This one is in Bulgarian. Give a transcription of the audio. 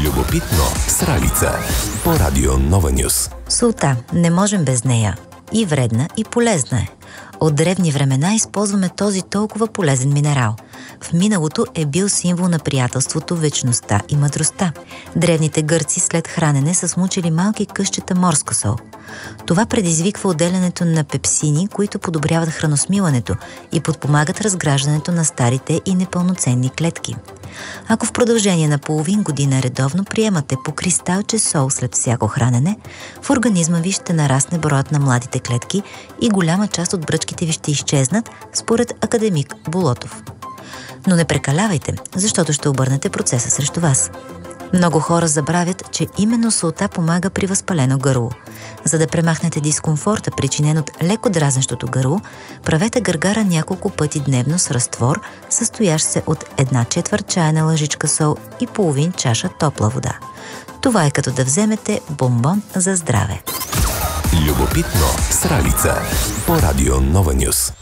Любопитно с Ралица по Радио Нова Нюс. Солта. Не можем без нея. И вредна, и полезна е. От древни времена използваме този толкова полезен минерал. В миналото е бил символ на приятелството, вечността и мъдростта. Древните гърци след хранене са смучили малки късчета морска сол. Това предизвиква отделянето на пепсини, които подобряват храносмилането и подпомагат разграждането на старите и непълноценни клетки. Ако в продължение на половин година редовно приемате по кристалче сол след всяко хранене, в организма ви ще нарасне броят на младите клетки и голяма част от бръчките ви ще изчезнат, според академик Болотов. Но не прекалявайте, защото ще обърнете процеса срещу вас. Много хора забравят, че именно солта помага при възпалено гърло. За да премахнете дискомфорта, причинен от леко дразнещото гърло, правете гаргара няколко пъти дневно с разтвор, състоящ се от 1/4 чайна лъжичка сол и половин чаша топла вода. Това е като да вземете бомбон за здраве. Любопитно с Ралица по Радио Нова Нюс.